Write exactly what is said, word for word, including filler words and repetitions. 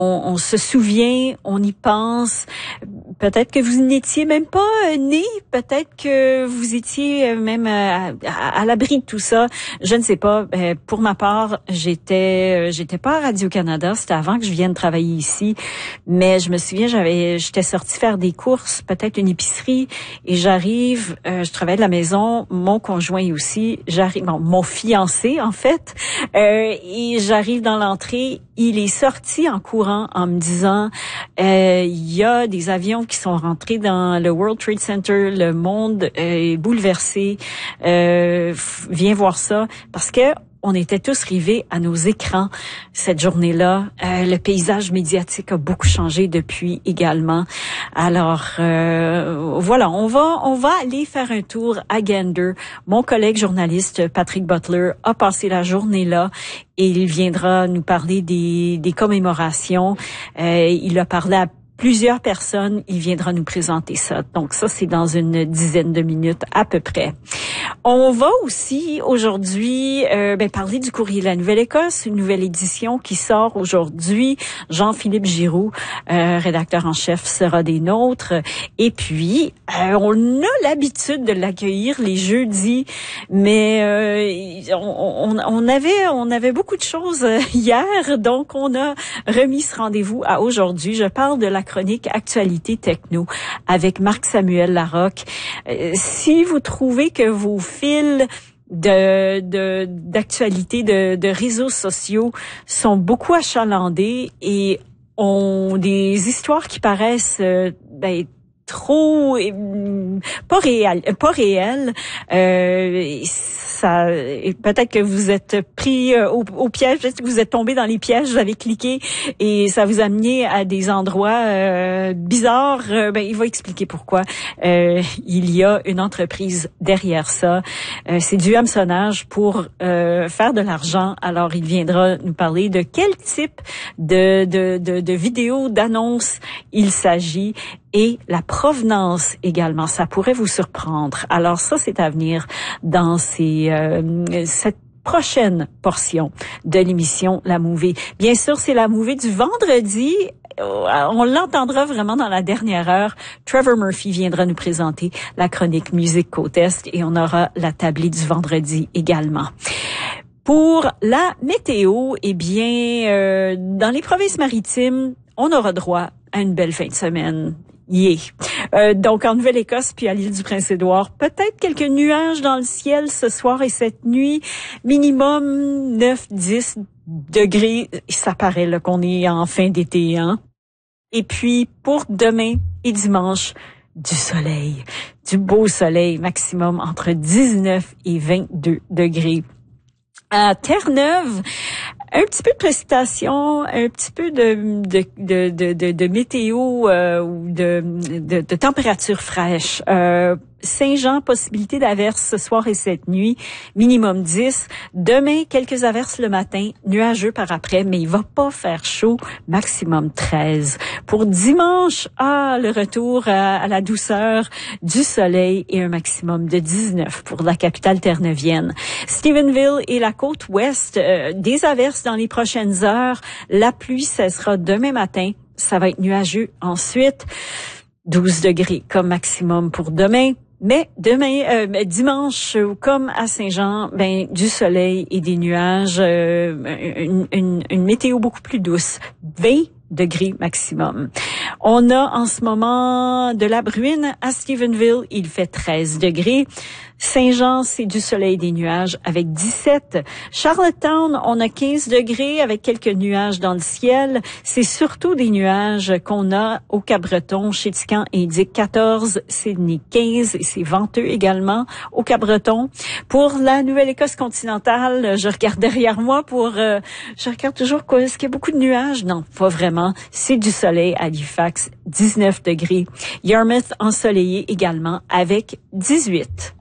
On, on se souvient, on y pense. Peut-être que vous n'étiez même pas né, peut-être que vous étiez même à, à, à l'abri de tout ça. Je ne sais pas. Pour ma part, j'étais, j'étais pas à Radio-Canada. C'était avant que je vienne travailler ici. Mais je me souviens, j'avais, j'étais sortie faire des courses, peut-être une épicerie, et j'arrive. Euh, je travaille de la maison, mon conjoint aussi. J'arrive, bon, mon fiancé en fait, euh, et j'arrive dans l'entrée. Il est sorti en courant en me disant euh, il y a des avions qui sont rentrés dans le World Trade Center, le monde est bouleversé, euh, viens voir ça, parce que on était tous rivés à nos écrans cette journée-là. Euh, le paysage médiatique a beaucoup changé depuis également. Alors euh, voilà, on va on va aller faire un tour à Gander. Mon collègue journaliste Patrick Butler a passé la journée là et il viendra nous parler des des commémorations. Euh, il a parlé à plusieurs personnes, il viendra nous présenter ça. Donc ça, c'est dans une dizaine de minutes à peu près. On va aussi aujourd'hui euh, ben, parler du Courrier de la Nouvelle-Écosse, une nouvelle édition qui sort aujourd'hui. Jean-Philippe Giroux, euh, rédacteur en chef, sera des nôtres. Et puis, euh, on a l'habitude de l'accueillir les jeudis, mais euh, on, on, on avait on avait beaucoup de choses hier, donc on a remis ce rendez-vous à aujourd'hui. Je parle de la chronique Actualité Techno avec Marc-Samuel Larocque. Euh, si vous trouvez que vos fils de, de, d'actualité, de, de réseaux sociaux sont beaucoup achalandés et ont des histoires qui paraissent euh, ben, trop euh, pas réel pas réel euh, ça peut-être que vous êtes pris au, au piège, peut-être que vous êtes tombé dans les pièges, vous avez cliqué et ça vous a amené à des endroits euh, bizarres. Euh, ben il va expliquer pourquoi. Euh, il y a une entreprise derrière ça. Euh, c'est du hameçonnage pour euh, faire de l'argent. Alors il viendra nous parler de quel type de de de, de vidéos d'annonces il s'agit. Et la provenance également, ça pourrait vous surprendre. Alors ça, c'est à venir dans ces, euh, cette prochaine portion de l'émission La Mouvée. Bien sûr, c'est La Mouvée du vendredi. On l'entendra vraiment dans la dernière heure. Trevor Murphy viendra nous présenter la chronique Musique Côte Est et on aura la tablée du vendredi également. Pour la météo, eh bien, euh, dans les provinces maritimes, on aura droit à une belle fin de semaine. Yeah. Euh, donc, en Nouvelle-Écosse puis à l'île du Prince-Édouard, peut-être quelques nuages dans le ciel ce soir et cette nuit. Minimum neuf à dix degrés. Ça paraît là qu'on est en fin d'été, hein. Et puis, pour demain et dimanche, du soleil. Du beau soleil, maximum entre dix-neuf et vingt-deux degrés. À Terre-Neuve, un petit peu de précipitation, un petit peu de de de de, de, de météo euh, ou de, de de température fraîche. Euh, Saint-Jean, possibilité d'averses ce soir et cette nuit, minimum dix. Demain, quelques averses le matin, nuageux par après, mais il va pas faire chaud, maximum treize. Pour dimanche, ah, le retour à, à la douceur du soleil et un maximum de dix-neuf pour la capitale terre-neuvienne. Stephenville et la côte ouest, euh, des averses dans les prochaines heures. La pluie cessera demain matin. Ça va être nuageux ensuite. douze degrés comme maximum pour demain. Mais demain, euh, dimanche, comme à Saint-Jean, ben du soleil et des nuages, euh, une, une, une météo beaucoup plus douce, vingt degrés maximum. On a en ce moment de la bruine à Stephenville, il fait treize degrés. Saint-Jean, c'est du soleil et des nuages avec dix-sept. Charlottetown, on a quinze degrés avec quelques nuages dans le ciel. C'est surtout des nuages qu'on a au Cap-Breton, chez Tican indique quatorze, Sydney quinze et c'est venteux également au Cap-Breton. Pour la Nouvelle-Écosse continentale, je regarde derrière moi pour, euh, je regarde toujours quoi, est-ce qu'il y a beaucoup de nuages? Non, pas vraiment. C'est du soleil à Halifax, dix-neuf degrés. Yarmouth ensoleillé également avec dix-huit.